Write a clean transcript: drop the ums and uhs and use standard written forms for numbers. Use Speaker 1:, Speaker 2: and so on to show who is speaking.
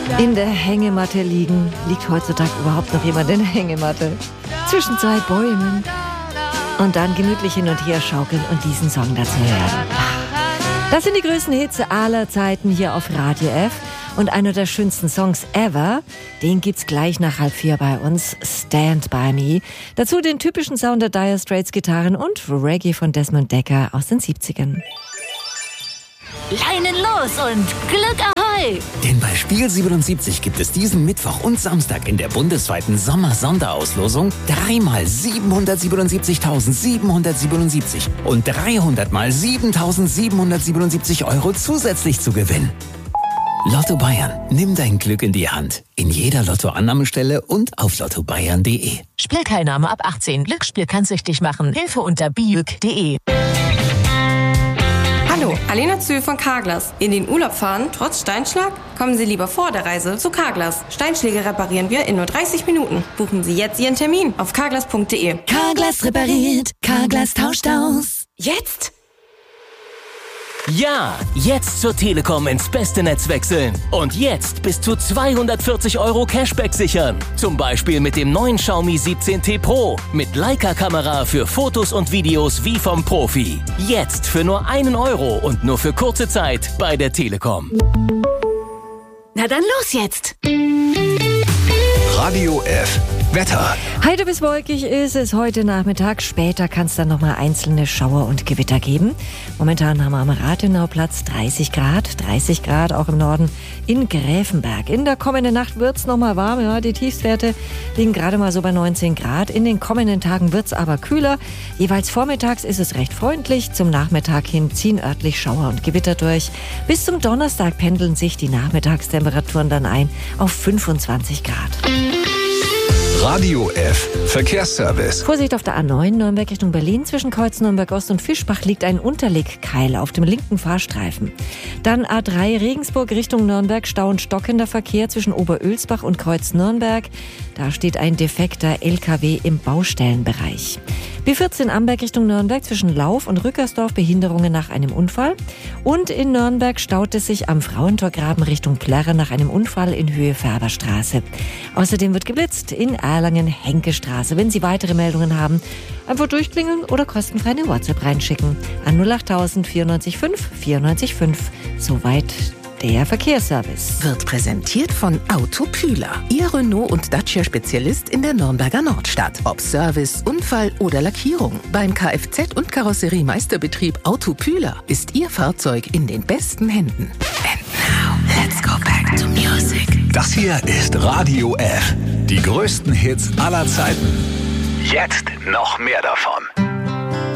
Speaker 1: In der Hängematte liegen. Liegt heutzutage überhaupt noch jemand in der Hängematte? Zwischen zwei Bäumen. Und dann gemütlich hin und her schaukeln und diesen Song dazu hören. Das sind die größten Hits aller Zeiten hier auf Radio F. Und einer der schönsten Songs ever, den gibt's gleich nach 3:30 bei uns, Stand By Me. Dazu den typischen Sound der Dire Straits Gitarren und Reggae von Desmond Dekker aus den 70ern.
Speaker 2: Leinen los und Glück ahoi!
Speaker 3: Denn bei Spiel 77 gibt es diesen Mittwoch und Samstag in der bundesweiten Sommer-Sonderauslosung 3 mal 777.777 und 300 mal 7.777 € zusätzlich zu gewinnen. Lotto Bayern, nimm dein Glück in die Hand. In jeder Lottoannahmestelle und auf lottobayern.de.
Speaker 2: Spielteilnahme ab 18. Glücksspiel kann süchtig machen. Hilfe unter biüg.de.
Speaker 4: Hallo, Alena Zühl von Carglass. In den Urlaub fahren, trotz Steinschlag? Kommen Sie lieber vor der Reise zu Carglass. Steinschläge reparieren wir in nur 30 Minuten. Buchen Sie jetzt Ihren Termin auf carglass.de.
Speaker 5: Carglass repariert, Carglass tauscht aus.
Speaker 4: Jetzt?
Speaker 6: Ja, jetzt zur Telekom ins beste Netz wechseln. Und jetzt bis zu 240 € Cashback sichern. Zum Beispiel mit dem neuen Xiaomi 17T Pro. Mit Leica-Kamera für Fotos und Videos wie vom Profi. Jetzt für nur 1 € und nur für kurze Zeit bei der Telekom.
Speaker 2: Na dann los jetzt!
Speaker 7: Radio F. Wetter.
Speaker 1: Heiter bis wolkig ist es heute Nachmittag. Später kann es dann nochmal einzelne Schauer und Gewitter geben. Momentan haben wir am Rathenauplatz 30 Grad auch im Norden in Gräfenberg. In der kommenden Nacht wird es nochmal warm. Ja, die Tiefstwerte liegen gerade mal so bei 19 Grad. In den kommenden Tagen wird es aber kühler. Jeweils vormittags ist es recht freundlich. Zum Nachmittag hin ziehen örtlich Schauer und Gewitter durch. Bis zum Donnerstag pendeln sich die Nachmittagstemperaturen dann ein auf 25 Grad.
Speaker 7: Radio F. Verkehrsservice.
Speaker 1: Vorsicht auf der A9 Nürnberg Richtung Berlin. Zwischen Kreuz Nürnberg Ost und Fischbach liegt ein Unterlegkeil auf dem linken Fahrstreifen. Dann A3 Regensburg Richtung Nürnberg. Stau und stockender Verkehr zwischen Oberölsbach und Kreuz Nürnberg. Da steht ein defekter LKW im Baustellenbereich. B14 Amberg Richtung Nürnberg zwischen Lauf und Rückersdorf Behinderungen nach einem Unfall. Und in Nürnberg staut es sich am Frauentorgraben Richtung Plärre nach einem Unfall in Höhe Färberstraße. Außerdem wird geblitzt in Erlangen-Henke-Straße. Wenn Sie weitere Meldungen haben, einfach durchklingeln oder kostenfrei eine WhatsApp reinschicken an 08000 94 5 94 5. Soweit der Verkehrsservice.
Speaker 8: Wird präsentiert von Autopühler. Ihr Renault- und Dacia-Spezialist in der Nürnberger Nordstadt. Ob Service, Unfall oder Lackierung. Beim Kfz- und Karosseriemeisterbetrieb Autopühler ist Ihr Fahrzeug in den besten Händen. And now, let's go back to music.
Speaker 7: Das hier ist Radio F. Die größten Hits aller Zeiten. Jetzt noch mehr davon.